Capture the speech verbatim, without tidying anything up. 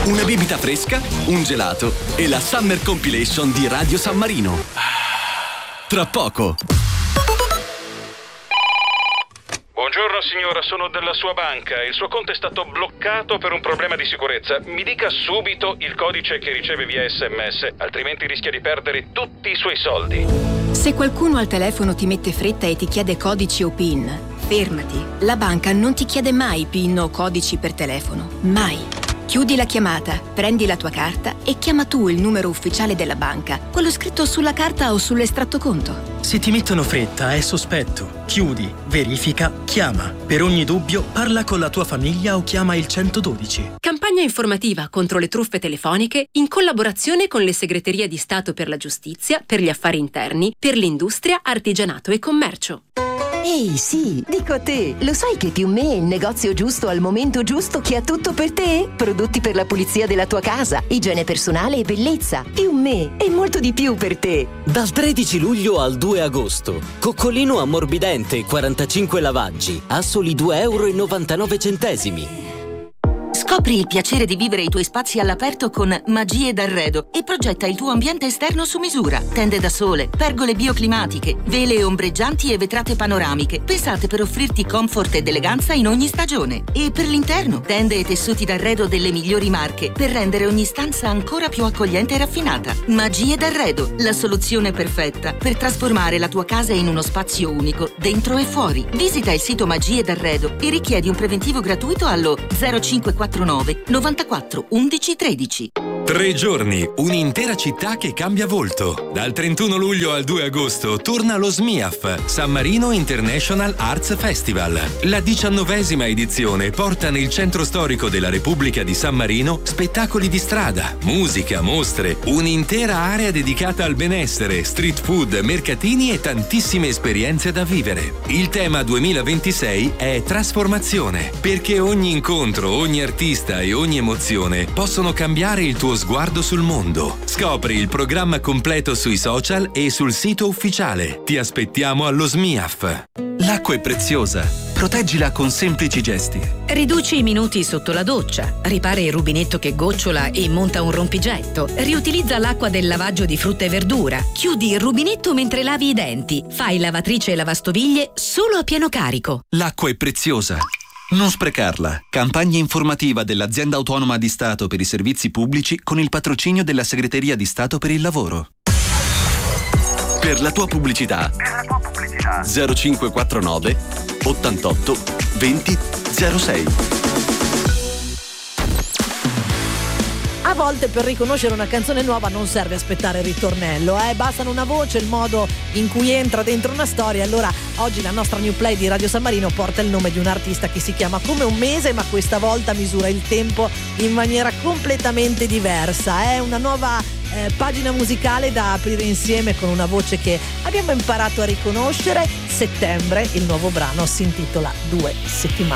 una bibita fresca, un gelato e la Summer Compilation di Radio San Marino. Tra poco. Buongiorno signora, sono della sua banca. Il suo conto è stato bloccato per un problema di sicurezza. Mi dica subito il codice che riceve via sms, altrimenti rischia di perdere tutti i suoi soldi. Se qualcuno al telefono ti mette fretta e ti chiede codici o PIN, fermati. La banca non ti chiede mai PIN o codici per telefono. Mai. Chiudi la chiamata, prendi la tua carta e chiama tu il numero ufficiale della banca, quello scritto sulla carta o sull'estratto conto. Se ti mettono fretta, è sospetto. Chiudi, verifica, chiama. Per ogni dubbio, parla con la tua famiglia o chiama il centododici. Campagna informativa contro le truffe telefoniche in collaborazione con le segreterie di Stato per la giustizia, per gli affari interni, per l'industria, artigianato e commercio. Ehi, sì, dico a te, lo sai che Più Me è il negozio giusto al momento giusto che ha tutto per te? Prodotti per la pulizia della tua casa, igiene personale e bellezza. Più Me è molto di più per te. Dal tredici luglio al due agosto, coccolino ammorbidente quarantacinque lavaggi a soli due e novantanove centesimi. Scopri il piacere di vivere i tuoi spazi all'aperto con Magie d'Arredo e progetta il tuo ambiente esterno su misura. Tende da sole, pergole bioclimatiche, vele ombreggianti e vetrate panoramiche, pensate per offrirti comfort ed eleganza in ogni stagione. E per l'interno, tende e tessuti d'arredo delle migliori marche per rendere ogni stanza ancora più accogliente e raffinata. Magie d'Arredo, la soluzione perfetta per trasformare la tua casa in uno spazio unico, dentro e fuori. Visita il sito Magie d'Arredo e richiedi un preventivo gratuito allo zero cinque quattro nove novantaquattro undici tredici. Tre giorni, un'intera città che cambia volto. Dal trentuno luglio al due agosto torna lo S M I A F, San Marino International Arts Festival. La diciannovesima edizione porta nel centro storico della Repubblica di San Marino spettacoli di strada, musica, mostre, un'intera area dedicata al benessere, street food, mercatini e tantissime esperienze da vivere. Il tema duemilaventisei è trasformazione, perché ogni incontro, ogni artista e ogni emozione possono cambiare il tuo sguardo sul mondo. Scopri il programma completo sui social e sul sito ufficiale. Ti aspettiamo allo S M I A F. L'acqua è preziosa. Proteggila con semplici gesti. Riduci i minuti sotto la doccia, ripara il rubinetto che gocciola e monta un rompigetto, riutilizza l'acqua del lavaggio di frutta e verdura, chiudi il rubinetto mentre lavi i denti, fai lavatrice e lavastoviglie solo a pieno carico. L'acqua è preziosa. Non sprecarla. Campagna informativa dell'Azienda Autonoma di Stato per i Servizi Pubblici con il patrocinio della Segreteria di Stato per il Lavoro. Per la tua pubblicità. Per la tua pubblicità. zero cinque quattro nove ottantotto venti zero sei. A volte per riconoscere una canzone nuova non serve aspettare il ritornello, eh? Bastano una voce, il modo in cui entra dentro una storia. Allora oggi la nostra new play di Radio San Marino porta il nome di un artista che si chiama come un mese, ma questa volta misura il tempo in maniera completamente diversa. È una nuova eh, pagina musicale da aprire insieme con una voce che abbiamo imparato a riconoscere. Settembre, il nuovo brano si intitola Due settimane.